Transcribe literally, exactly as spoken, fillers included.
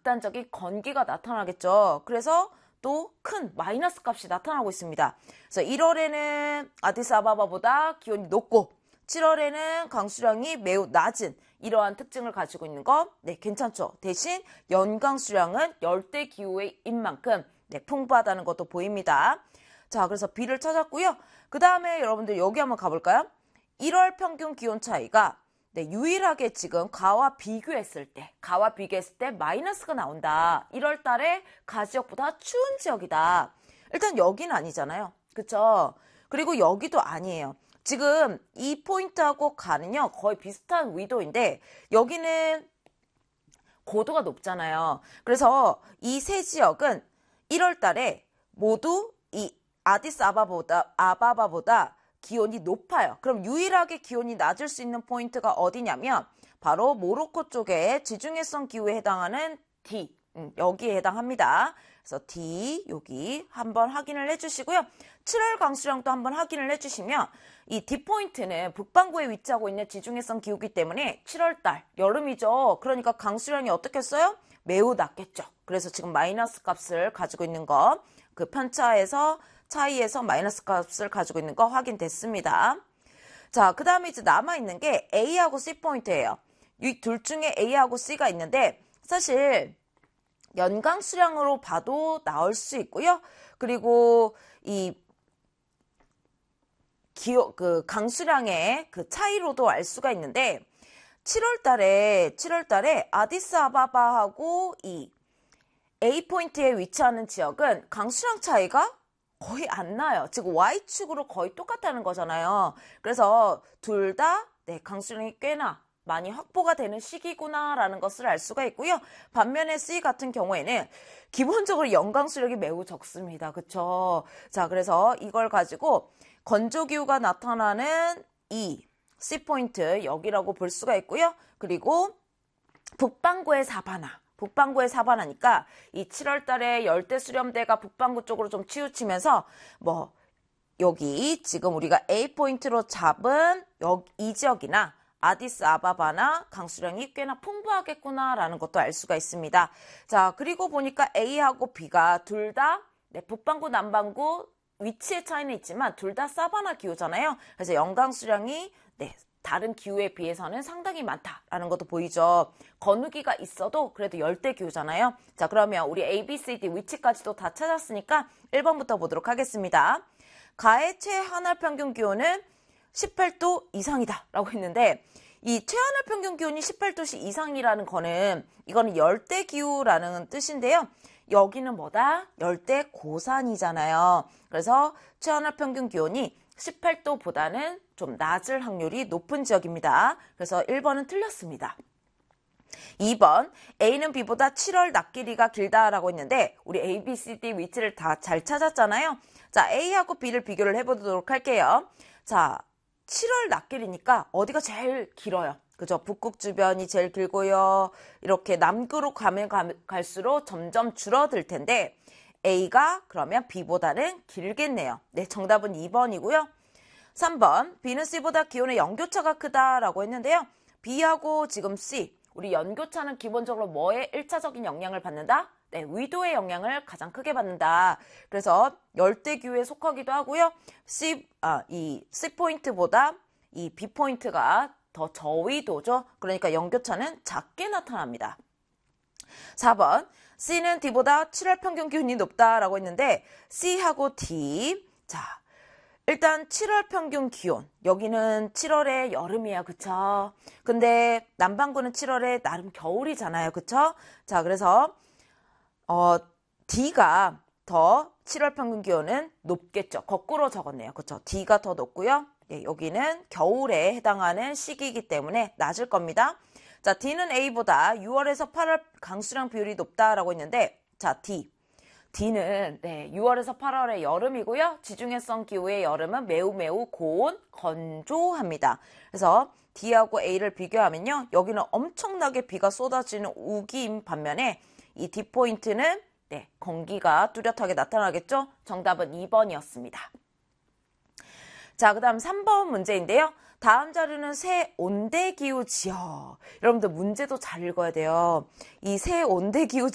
극단적인 건기가 나타나겠죠. 그래서 또 큰 마이너스 값이 나타나고 있습니다. 그래서 일월에는 아디스아바바보다 기온이 높고 칠월에는 강수량이 매우 낮은 이러한 특징을 가지고 있는 거 네, 괜찮죠. 대신 연강 수량은 열대 기후인 만큼 네, 풍부하다는 것도 보입니다. 자, 그래서 B를 찾았고요. 그 다음에 여러분들 여기 한번 가볼까요? 일월 평균 기온 차이가 네, 유일하게 지금 가와 비교했을 때, 가와 비교했을 때 마이너스가 나온다. 일월 달에 가 지역보다 추운 지역이다. 일단 여기는 아니잖아요. 그쵸? 그리고 여기도 아니에요. 지금 이 포인트하고 가는요, 거의 비슷한 위도인데, 여기는 고도가 높잖아요. 그래서 이 세 지역은 일월 달에 모두 이 아디스아바보다, 아바바보다 기온이 높아요. 그럼 유일하게 기온이 낮을 수 있는 포인트가 어디냐면 바로 모로코 쪽의 지중해성 기후에 해당하는 D, 음, 여기에 해당합니다. 그래서 D 여기 한번 확인을 해주시고요. 칠월 강수량도 한번 확인을 해주시면 이 D 포인트는 북반구에 위치하고 있는 지중해성 기후이기 때문에 칠월 달 여름이죠. 그러니까 강수량이 어떻겠어요? 매우 낮겠죠. 그래서 지금 마이너스 값을 가지고 있는 거 그 편차에서 차이에서 마이너스 값을 가지고 있는 거 확인됐습니다. 자, 그 다음에 이제 남아있는 게 A하고 C 포인트예요. 이 둘 중에 A하고 C가 있는데 사실 연강 수량으로 봐도 나올 수 있고요. 그리고 이 기호, 그 강수량의 그 차이로도 알 수가 있는데 칠월 달에 칠월 달에 아디스아바바하고 이 A 포인트에 위치하는 지역은 강수량 차이가 거의 안 나요. 지금 Y축으로 거의 똑같다는 거잖아요. 그래서 둘 다 네, 강수량이 꽤나 많이 확보가 되는 시기구나라는 것을 알 수가 있고요. 반면에 C 같은 경우에는 기본적으로 연강수력이 매우 적습니다. 그쵸? 자, 그래서 이걸 가지고 건조기후가 나타나는 이 C 포인트 여기라고 볼 수가 있고요. 그리고 북반구의 사바나. 북반구의 사바나니까 이 칠월 달에 열대 수렴대가 북반구 쪽으로 좀 치우치면서 뭐 여기 지금 우리가 A 포인트로 잡은 여기 이 지역이나 아디스아바바나 강수량이 꽤나 풍부하겠구나라는 것도 알 수가 있습니다. 자, 그리고 보니까 A하고 B가 둘 다 네, 북반구, 남반구 위치의 차이는 있지만 둘 다 사바나 기후잖아요. 그래서 연강 수량이 네, 다른 기후에 비해서는 상당히 많다라는 것도 보이죠. 건우기가 있어도 그래도 열대 기후잖아요. 자, 그러면 우리 A, B, C, D 위치까지도 다 찾았으니까 일 번부터 보도록 하겠습니다. 가의 최하늘 평균 기온은 십팔 도 이상이다 라고 했는데 이 최하늘 평균 기온이 십팔 도씨 이상이라는 거는 이거는 열대 기후라는 뜻인데요. 여기는 뭐다? 열대 고산이잖아요. 그래서 최하늘 평균 기온이 십팔 도보다는 좀 낮을 확률이 높은 지역입니다. 그래서 일 번은 틀렸습니다. 이 번 A는 B보다 칠월 낮 길이가 길다라고 했는데 우리 A, B, C, D 위치를 다 잘 찾았잖아요. 자, A하고 B를 비교를 해보도록 할게요. 자, 칠월 낮 길이니까 어디가 제일 길어요? 그죠? 북극 주변이 제일 길고요. 이렇게 남구로 가면 갈수록 점점 줄어들 텐데 A가 그러면 B보다는 길겠네요. 네, 정답은 이 번이고요. 삼 번 B는 C보다 기온의 연교차가 크다라고 했는데요. B하고 지금 C, 우리 연교차는 기본적으로 뭐에 일차적인 영향을 받는다? 네, 위도의 영향을 가장 크게 받는다. 그래서 열대기후에 속하기도 하고요. C, 아, 이 C 포인트보다 이 B 포인트가 더 저위도죠. 그러니까 연교차는 작게 나타납니다. 사 번 C는 D보다 칠월 평균 기온이 높다라고 했는데 C하고 D, 자, 일단 칠월 평균 기온, 여기는 칠월에 여름이야, 그쵸? 근데 남반구는 칠월에 나름 겨울이잖아요, 그쵸? 자, 그래서 어, D가 더 칠월 평균 기온은 높겠죠. 거꾸로 적었네요, 그쵸? D가 더 높고요. 예, 여기는 겨울에 해당하는 시기이기 때문에 낮을 겁니다. 자, D는 A보다 유월에서 팔월 강수량 비율이 높다라고 했는데, 자, D. D는 네, 유월에서 팔월의 여름이고요. 지중해성 기후의 여름은 매우 매우 고온, 건조합니다. 그래서 D하고 A를 비교하면요. 여기는 엄청나게 비가 쏟아지는 우기인 반면에 이 D 포인트는 네, 건기가 뚜렷하게 나타나겠죠. 정답은 이 번이었습니다. 자, 그 다음 삼 번 문제인데요. 다음 자료는 새 온대기후 지역. 여러분들 문제도 잘 읽어야 돼요. 이 새 온대기후